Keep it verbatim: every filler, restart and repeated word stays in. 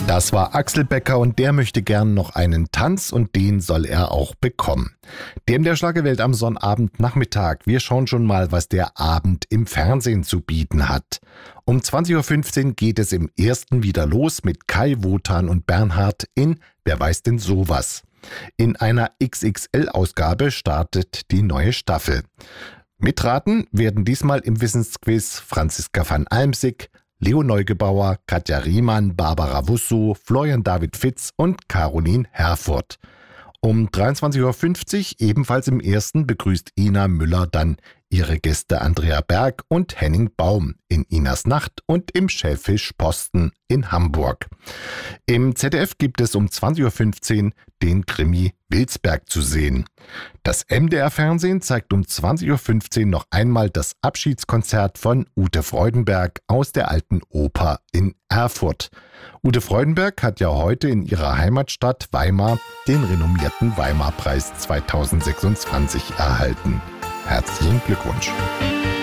Das war Axel Becker und der möchte gern noch einen Tanz und den soll er auch bekommen. Der in der Schlagerwelt am Sonnabendnachmittag. Wir schauen schon mal, was der Abend im Fernsehen zu bieten hat. Um zwanzig Uhr fünfzehn geht es im ersten wieder los mit Kai, Wotan und Bernhard in Wer weiß denn sowas? In einer X X L-Ausgabe startet die neue Staffel. Mitraten werden diesmal im Wissensquiz Franziska van Almsick, Leo Neugebauer, Katja Riemann, Barbara Wusso, Florian David Fitz und Caroline Herfurth. Um dreiundzwanzig Uhr fünfzig, ebenfalls im ersten, begrüßt Ina Müller dann ihre Gäste Andrea Berg und Henning Baum in Inas Nacht und im Schellfisch-Posten in Hamburg. Im Z D F gibt es um zwanzig Uhr fünfzehn den Krimi Wilsberg zu sehen. Das M D R-Fernsehen zeigt um zwanzig Uhr fünfzehn noch einmal das Abschiedskonzert von Ute Freudenberg aus der Alten Oper in Erfurt. Ute Freudenberg hat ja heute in ihrer Heimatstadt Weimar den renommierten Weimar-Preis zweitausendsechsundzwanzig erhalten. Herzlichen Glückwunsch!